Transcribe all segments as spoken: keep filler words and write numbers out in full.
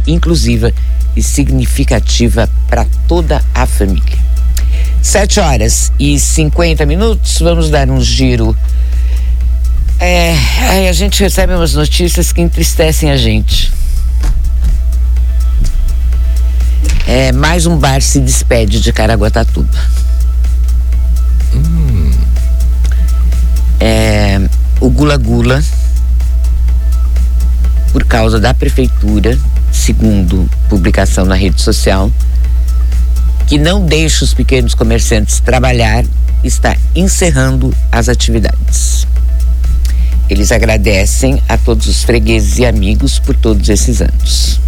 inclusiva e significativa para toda a família. Sete horas e cinquenta minutos, vamos dar um giro. É, aí a gente recebe umas notícias que entristecem a gente. É, mais um bar se despede de Caraguatatuba. Hum. É, o Gula Gula, por causa da prefeitura, segundo publicação na rede social, que não deixa os pequenos comerciantes trabalhar, está encerrando as atividades. Eles agradecem a todos os fregueses e amigos por todos esses anos.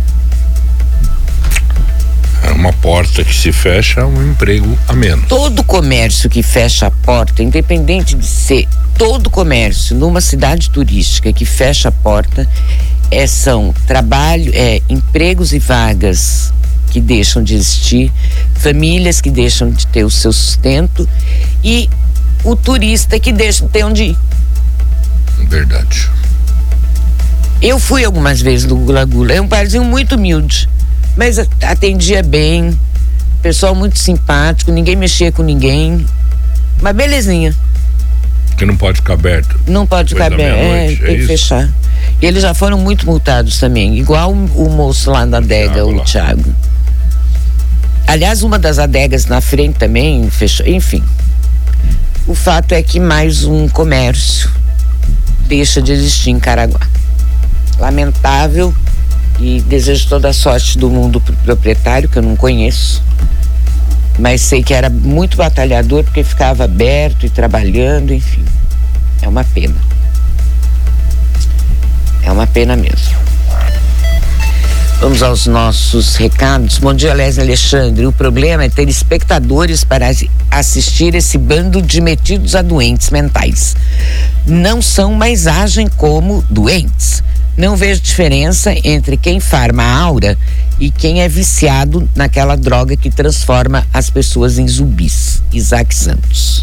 É uma porta que se fecha, um emprego a menos. Todo comércio que fecha a porta, independente de ser todo comércio numa cidade turística que fecha a porta, é, são trabalho, é, empregos e vagas que deixam de existir, famílias que deixam de ter o seu sustento e o turista que deixa de ter onde ir. Verdade. Eu fui algumas vezes no Gula Gula, é um barzinho muito humilde, mas atendia bem, pessoal muito simpático, ninguém mexia com ninguém, uma belezinha. Que não pode ficar aberto. Não pode ficar aberto, é, tem é que isso? Fechar. E eles já foram muito multados também, igual o, o moço lá na adega, Thiago, o Thiago. Aliás, uma das adegas na frente também fechou, enfim. O fato é que mais um comércio deixa de existir em Caraguá. Lamentável, e desejo toda a sorte do mundo pro proprietário, que eu não conheço, mas sei que era muito batalhador porque ficava aberto e trabalhando, enfim. É uma pena. É uma pena mesmo. Vamos aos nossos recados. Bom dia, Leslie Alexandre. O problema é ter espectadores para assistir esse bando de metidos a doentes mentais. Não são, mas agem como doentes. Não vejo diferença entre quem farma a aura e quem é viciado naquela droga que transforma as pessoas em zumbis. Isaac Santos.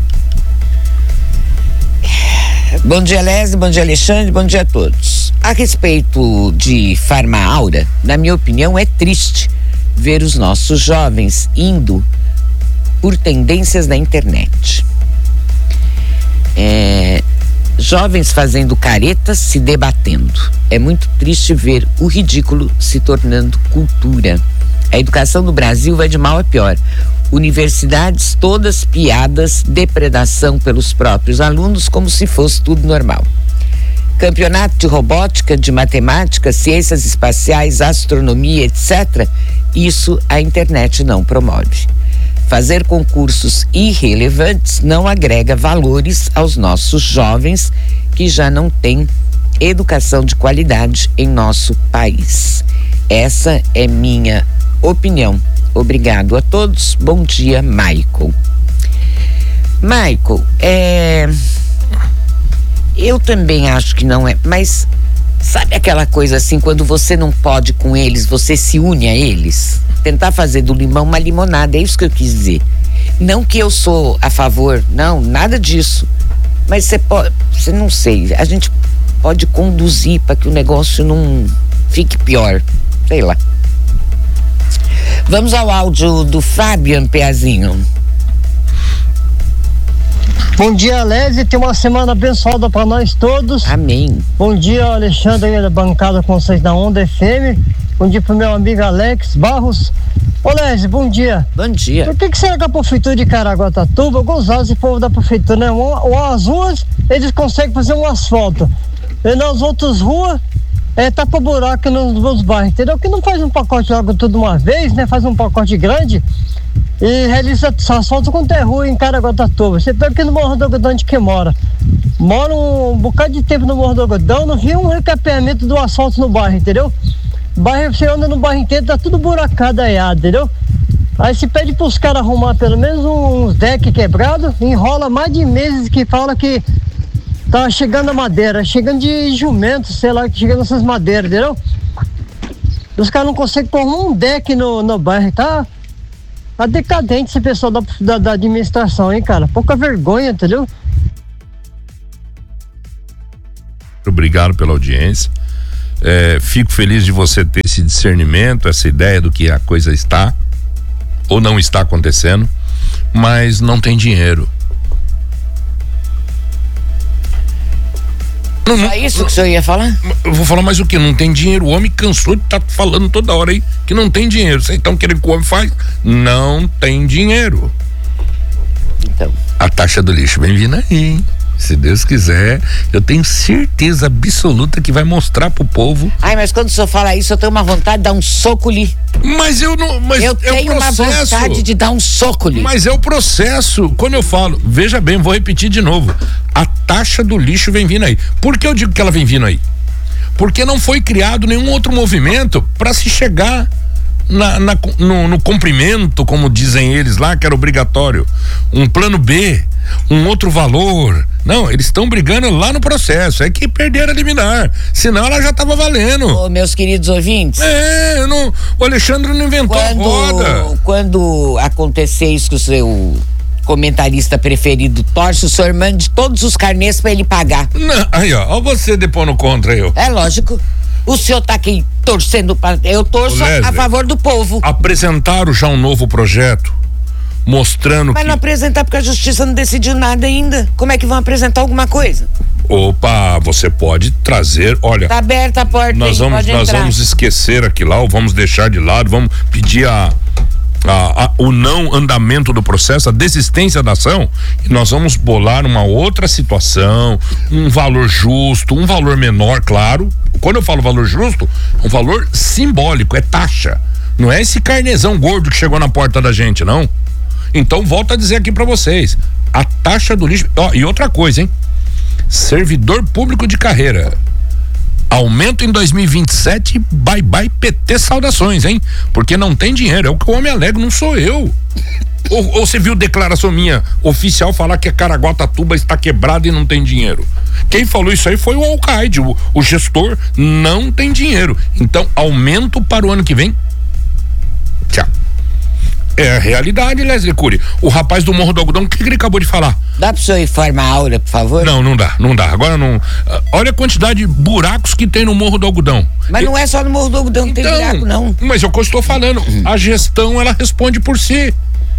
Bom dia, Leslie, bom dia, Alexandre, bom dia a todos. A respeito de farma aura, na minha opinião, é triste ver os nossos jovens indo por tendências da internet. É, jovens fazendo caretas, se debatendo. É muito triste ver o ridículo se tornando cultura. A educação no Brasil vai de mal a pior. Universidades todas piadas, depredação pelos próprios alunos como se fosse tudo normal. Campeonato de robótica, de matemática, ciências espaciais, astronomia, etcétera. Isso a internet não promove. Fazer concursos irrelevantes não agrega valores aos nossos jovens que já não têm educação de qualidade em nosso país. Essa é minha opinião. Obrigado a todos. Bom dia, Michael. Michael, é... eu também acho que não é, mas sabe aquela coisa assim, quando você não pode com eles, você se une a eles? Tentar fazer do limão uma limonada, é isso que eu quis dizer. Não que eu sou a favor, não, nada disso. Mas você pode, você não sei, a gente pode conduzir para que o negócio não fique pior, sei lá. Vamos ao áudio do Fabian Peazinho. Bom dia, Leslie, tem uma semana abençoada para nós todos. Amém. Bom dia, Alexandre, aí da bancada com vocês da Onda F M. Bom dia pro meu amigo Alex Barros. Ô, Leslie, bom dia. Bom dia. Por que que será que a prefeitura de Caraguatatuba, gozado esse povo da prefeitura, né? O, as ruas, eles conseguem fazer um asfalto. E nas outras ruas, é, tapa buraco nos, nos bairros, entendeu? Que não faz um pacote logo tudo uma vez, né? Faz um pacote grande e realiza asfalto quanto é rua em Caraguatatuba. Você pega aqui no Morro do Algodão de quem mora. Mora um, um bocado de tempo no Morro do Algodão, não vi um recapeamento do asfalto no bairro, entendeu? Bairro, você anda no bairro inteiro, tá tudo buracado aí, entendeu? Aí se pede pros caras arrumar pelo menos uns deck quebrados, enrola mais de meses que fala que tá chegando a madeira, chegando de jumento, sei lá, chegando essas madeiras, entendeu? Os caras não conseguem pôr um deck no, no bairro, tá? Tá decadente esse pessoal da, da, da administração, hein, cara? Pouca vergonha, entendeu? Obrigado pela audiência. É, fico feliz de você ter esse discernimento, essa ideia do que a coisa está ou não está acontecendo, mas não tem dinheiro. Não, não, Só isso que o senhor ia falar? Eu vou falar mais o que? Não tem dinheiro. O homem cansou de estar tá falando toda hora aí que não tem dinheiro. Vocês estão querendo que o homem faz? Não tem dinheiro. Então. A taxa do lixo vem vindo aí, hein? Se Deus quiser, eu tenho certeza absoluta que vai mostrar pro povo. Ai, mas quando o senhor fala isso, eu tenho uma vontade de dar um soco ali. Mas eu não. Mas eu é tenho o processo. uma vontade de dar um soco ali. Mas é o processo. Quando eu falo, veja bem, vou repetir de novo. A taxa do lixo vem vindo aí. Por que eu digo que ela vem vindo aí? Porque não foi criado nenhum outro movimento para se chegar na, na, no, no cumprimento, como dizem eles lá, que era obrigatório. Um plano B, um outro valor. Não, eles estão brigando lá no processo. É que perderam a liminar. Senão ela já estava valendo. Ô, meus queridos ouvintes. É, não, o Alexandre não inventou quando, a roda. Quando acontecer isso que o seu comentarista preferido torce, o senhor mande todos os carnês para ele pagar. Não, aí, ó, ó você depondo contra eu. É lógico. O senhor tá aqui torcendo para. Eu torço Leslie, a favor do povo. Apresentaram já um novo projeto mostrando Mas que... não apresentar porque a justiça não decidiu nada ainda. Como é que vão apresentar alguma coisa? Opa, você pode trazer, olha... Tá aberta a porta, nós aí, vamos, pode nós entrar. vamos esquecer aquilo lá, ou vamos deixar de lado, vamos pedir a, a, a, o não andamento do processo, a desistência da ação, e nós vamos bolar uma outra situação, um valor justo, um valor menor, claro. Quando eu falo valor justo, um valor simbólico, é taxa. Não é esse carnezão gordo que chegou na porta da gente, não. Então, volto a dizer aqui pra vocês, a taxa do lixo, ó, e outra coisa, hein? Servidor público de carreira, aumento em dois mil e vinte e sete, bye bye P T, saudações, hein? Porque não tem dinheiro, é o que o homem alega, não sou eu. Ou, ou você viu declaração minha oficial falar que a Caraguatatuba está quebrada e não tem dinheiro? Quem falou isso aí foi o Alcaide, o, o gestor, não tem dinheiro. Então, aumento para o ano que vem, tchau. É a realidade, Leslie Cury. O rapaz do Morro do Algodão, o que, que ele acabou de falar? Dá pro senhor ir formar aula, por favor? Não, não dá, não dá. Agora não. Uh, olha a quantidade de buracos que tem no Morro do Algodão. Mas Eu, não é só no Morro do Algodão que então, tem buraco, não. Mas é o que eu estou falando. A gestão, ela responde por si.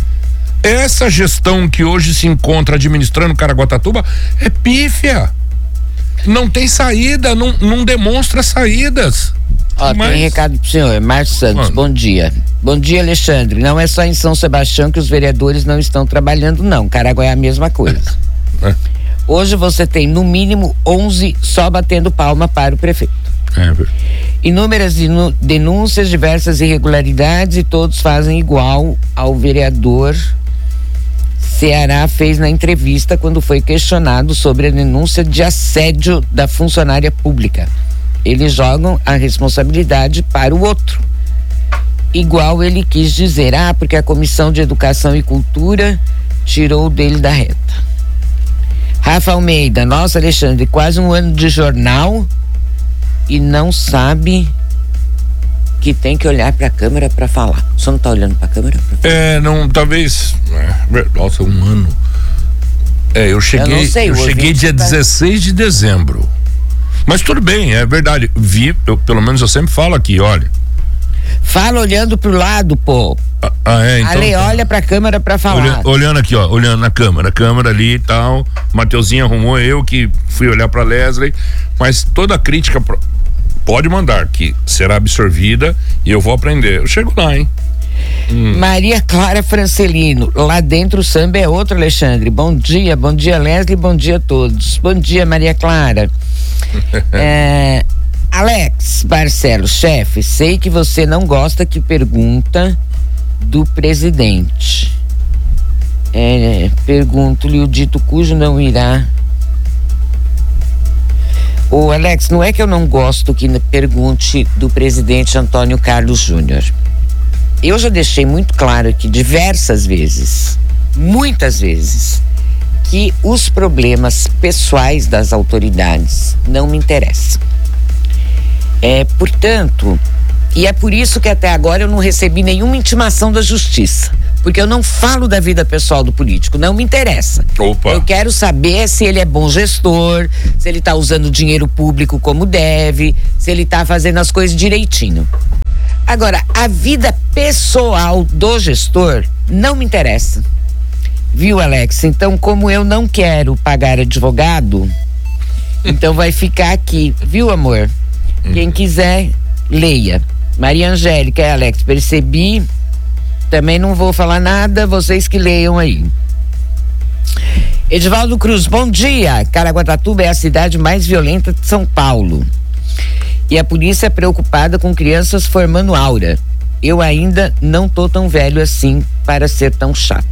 Essa gestão que hoje se encontra administrando Caraguatatuba é pífia. Não tem saída, não, não demonstra saídas. Ó, Mas... tem recado pro senhor, Márcio Santos, Mano. bom dia. Bom dia, Alexandre. Não é só em São Sebastião que os vereadores não estão trabalhando, não. Caraguá é a mesma coisa. É. Hoje você tem, no mínimo, onze só batendo palma para o prefeito. É. Inúmeras denúncias, diversas irregularidades e todos fazem igual ao vereador Ceará fez na entrevista quando foi questionado sobre a denúncia de assédio da funcionária pública. Eles jogam a responsabilidade para o outro. Igual ele quis dizer, ah, porque a Comissão de Educação e Cultura tirou dele da reta. Rafa Almeida, nossa, Alexandre, quase um ano de jornal e não sabe que tem que olhar para a câmera para falar. O senhor não tá olhando para a câmera? Pra falar? É, não, talvez. É, nossa, um ano. É, eu cheguei. Eu não sei, eu cheguei dia tá... dezesseis de dezembro. Mas tudo bem, é verdade. Vi, eu, pelo menos eu sempre falo aqui, olha. Fala olhando pro lado, pô. Ah, ah é, então. Ale, olha pra câmera pra falar. Olha, olhando aqui, ó, olhando na câmera, câmera ali e tal. Mateuzinho arrumou, eu que fui olhar pra Leslie. Mas toda crítica pro, pode mandar, que será absorvida e eu vou aprender. Eu chego lá, hein? Hum. Maria Clara Francelino, lá dentro o samba é outro, Alexandre. Bom dia, bom dia, Leslie, bom dia a todos. Bom dia, Maria Clara. é, Alex Barcelos, chefe, sei que você não gosta que pergunta do presidente. É, pergunto-lhe o dito cujo não irá. Ô Alex, não é que eu não gosto que pergunte do presidente Antônio Carlos Júnior. Eu já deixei muito claro aqui diversas vezes, muitas vezes, que os problemas pessoais das autoridades não me interessam. É, portanto, E é por isso que até agora eu não recebi nenhuma intimação da justiça. Porque eu não falo da vida pessoal do político, não me interessa. Opa. Eu quero saber se ele é bom gestor, se ele está usando o dinheiro público como deve, se ele está fazendo as coisas direitinho. Agora, a vida pessoal do gestor não me interessa. Viu, Alex? Então, como eu não quero pagar advogado, então vai ficar aqui. Viu, amor? Quem quiser, leia. Maria Angélica, é, Alex, percebi. Também não vou falar nada, vocês que leiam aí. Edivaldo Cruz, bom dia. Caraguatatuba é a cidade mais violenta de São Paulo. E a polícia é preocupada com crianças formando aura. Eu ainda não tô tão velho assim para ser tão chato.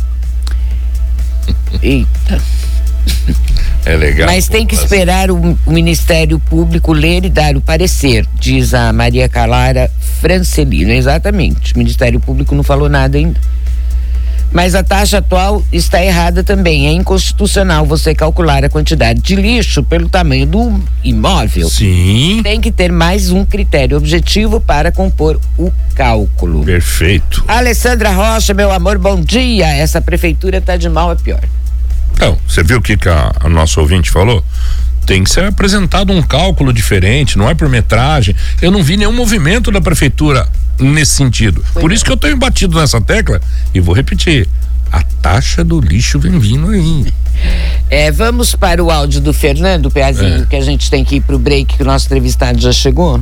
Eita. É legal. Mas tem que esperar o, o Ministério Público ler e dar o parecer, diz a Maria Clara Francelino. Exatamente. O Ministério Público não falou nada ainda. Mas a taxa atual está errada também. É inconstitucional você calcular a quantidade de lixo pelo tamanho do imóvel. Sim. Tem que ter mais um critério objetivo para compor o cálculo. Perfeito. Alessandra Rocha, meu amor, bom dia. Essa prefeitura tá de mal a pior. Então, você viu o que, que a, a nossa ouvinte falou? Tem que ser apresentado um cálculo diferente, não é por metragem. Eu não vi nenhum movimento da prefeitura nesse sentido. Foi por isso que eu tenho batido nessa tecla e vou repetir. A taxa do lixo vem vindo aí. É, vamos para o áudio do Fernando Peazinho, é. que a gente tem que ir pro break, que o nosso entrevistado já chegou.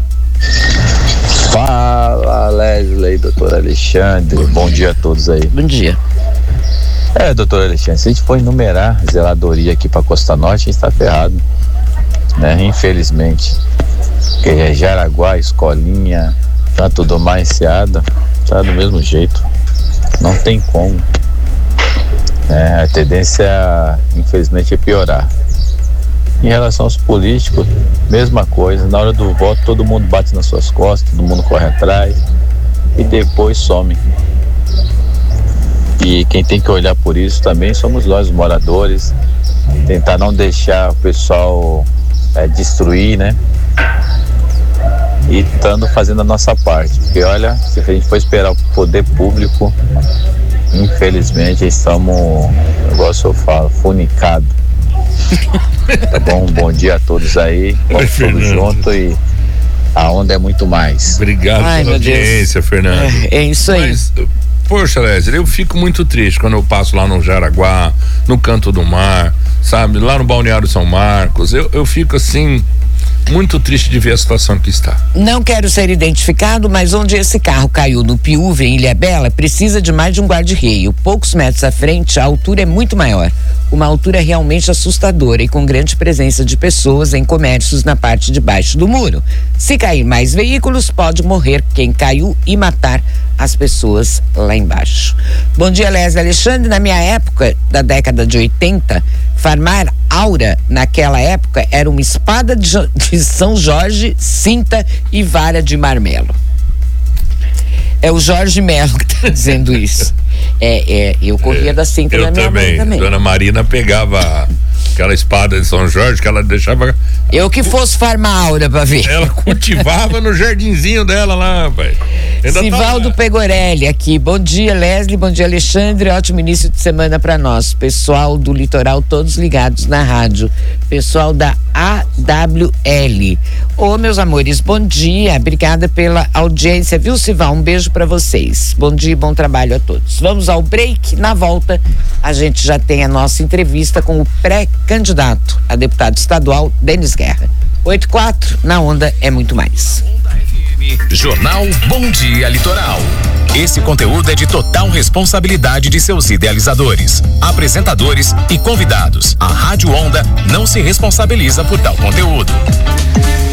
Fala, Leslie, doutor Alexandre. Bom, Bom dia a todos aí. Bom dia. É, doutor Alexandre, se a gente for enumerar zeladoria aqui para Costa Norte, a gente está ferrado, né? Infelizmente. Porque é Jaraguá, Escolinha, Canto do Mar, Enseada, tá do mesmo jeito. Não tem como. É, a tendência, infelizmente, é piorar. Em relação aos políticos, mesma coisa. Na hora do voto, todo mundo bate nas suas costas, todo mundo corre atrás e depois some. E quem tem que olhar por isso também somos nós, os moradores, tentar não deixar o pessoal é, destruir, né? E estando fazendo a nossa parte, porque olha, se a gente for esperar o poder público, infelizmente estamos, igual eu falo, funicados. Tá bom? Bom dia a todos aí, vamos todos juntos e a onda é muito mais. Obrigado Ai, pela audiência, Fernando. É, é isso aí. Mas, poxa, Leslie, eu fico muito triste quando eu passo lá no Jaraguá, no Canto do Mar, sabe? Lá no Balneário São Marcos. Eu, eu fico assim, muito triste de ver a situação que está. Não quero ser identificado, mas onde esse carro caiu no Piúva, em Ilhabela, precisa de mais de um guarda-reio. Poucos metros à frente, a altura é muito maior. Uma altura realmente assustadora e com grande presença de pessoas em comércios na parte de baixo do muro. Se cair mais veículos, pode morrer quem caiu e matar as pessoas lá embaixo. Bom dia, Leslie Alexandre. Na minha época, da década de oitenta, farmar aura naquela época era uma espada de, de São Jorge, cinta e vara de marmelo. É o Jorge Melo que tá dizendo isso. É, é, eu corria é, da cinta da minha também. mãe também. Dona Marina pegava aquela espada de São Jorge que ela deixava. Eu que fosse farmar aura pra ver. Ela cultivava no jardinzinho dela lá, rapaz. Sivaldo Pegorelli aqui. Bom dia, Leslie. Bom dia, Alexandre. Ótimo início de semana pra nós. Pessoal do litoral, todos ligados na rádio. Pessoal da A W L. Ô, meus amores, bom dia. Obrigada pela audiência, viu, Sival? Um beijo pra vocês. Bom dia e bom trabalho a todos. Vamos ao break. Na volta, a gente já tem a nossa entrevista com o pré-candidato a deputado estadual, Denis Guerra. oito e quatro, na Onda é muito mais. Jornal Bom Dia Litoral. Esse conteúdo é de total responsabilidade de seus idealizadores, apresentadores e convidados. A Rádio Onda não se responsabiliza por tal conteúdo.